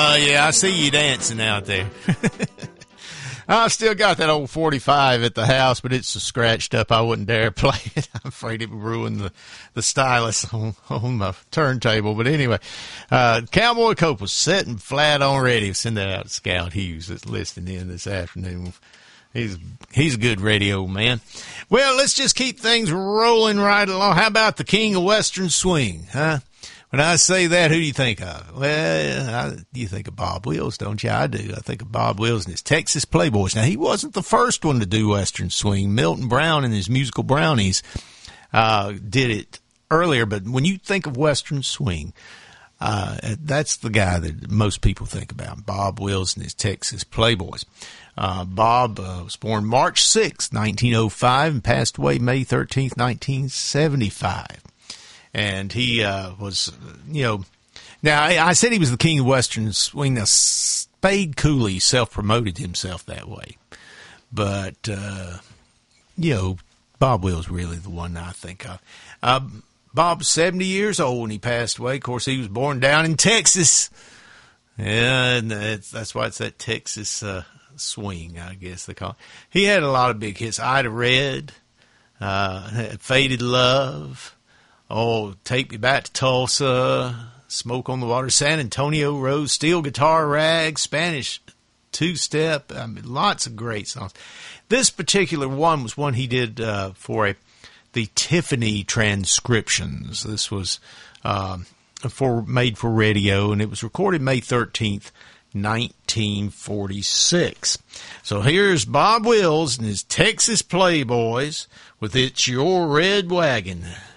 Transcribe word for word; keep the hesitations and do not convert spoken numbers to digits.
Uh, yeah, I see you dancing out there. I still got that old forty-five at the house, but it's so scratched up I wouldn't dare play it. I'm afraid it would ruin the, the stylus on, on my turntable. But anyway, uh, Cowboy Cope was sitting flat on ready. Send that out to Scout Hughes that's listening in this afternoon. He's he's a good radio man. Well, let's just keep things rolling right along. How about the King of Western Swing, huh? When I say that, who do you think of? Well, I, you think of Bob Wills, don't you? I do. I think of Bob Wills and his Texas Playboys. Now, he wasn't the first one to do Western Swing. Milton Brown and his Musical Brownies uh, did it earlier. But when you think of Western Swing, uh, that's the guy that most people think about, Bob Wills and his Texas Playboys. Uh, Bob uh, was born March sixth, nineteen oh five, and passed away May thirteenth, nineteen seventy-five. And he uh, was, you know, now I, I said he was the king of Western Swing. Now, Spade Cooley self-promoted himself that way. But, uh, you know, Bob Wills really the one I think of. Uh, Bob's seventy years old when he passed away. Of course, he was born down in Texas. Yeah, and that's, that's why it's that Texas uh, swing, I guess they call it. He had a lot of big hits. Ida Red, uh, Faded Love. Oh, Take Me Back to Tulsa, Smoke on the Water, San Antonio Road, Steel Guitar Rag, Spanish Two-Step. I mean, lots of great songs. This particular one was one he did uh, for a, the Tiffany Transcriptions. This was um, for made for radio, and it was recorded May thirteenth, nineteen forty-six. So here's Bob Wills and his Texas Playboys with It's Your Red Wagon.